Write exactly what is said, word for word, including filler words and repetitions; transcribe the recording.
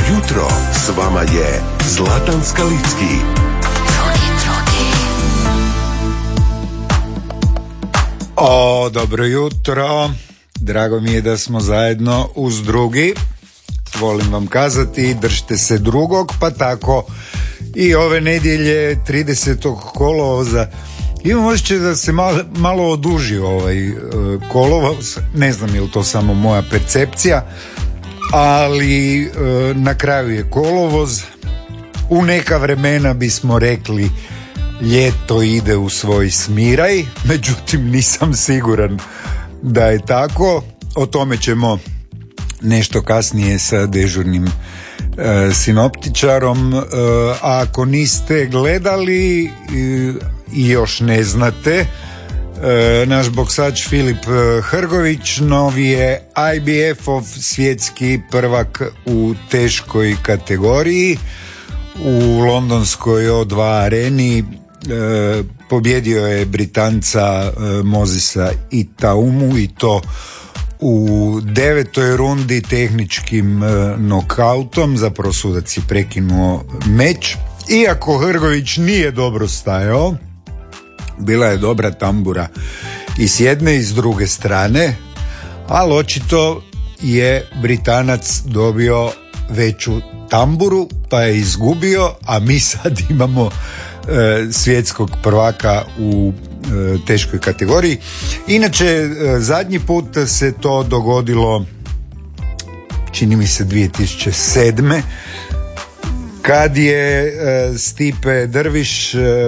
jutro, s vama je Zlatan Skalicki. O, dobro jutro, drago mi je da smo zajedno uz drugi. Volim vam kazati, držite se drugog, pa tako i ove nedjelje tridesetog kolovoza. Imam osjećaj da se malo, malo odužio ovaj uh, kolovoz, ne znam je li to samo moja percepcija, ali uh, na kraju je kolovoz. U neka vremena bismo rekli ljeto ide u svoj smiraj, međutim nisam siguran da je tako. O tome ćemo nešto kasnije sa dežurnim e, sinoptičarom. E, a ako niste gledali e, i još ne znate, e, naš boksač Filip Hrgović novi je I B F-ov svjetski prvak u teškoj kategoriji u londonskoj O dva areni. E, pobjedio je Britanca e, Mozisa Itaumu i to u devetoj rundi tehničkim e, nokautom. Zapravo sudac je prekinuo meč. Iako Hrgović nije dobro stajao, bila je dobra tambura i s jedne i s druge strane, ali očito je Britanac dobio veću tamburu pa je izgubio, a mi sad imamo e, svjetskog prvaka u e, teškoj kategoriji. Inače, e, zadnji put se to dogodilo, čini mi se dvije tisuće sedme, kad je e, Stipe Drviš e,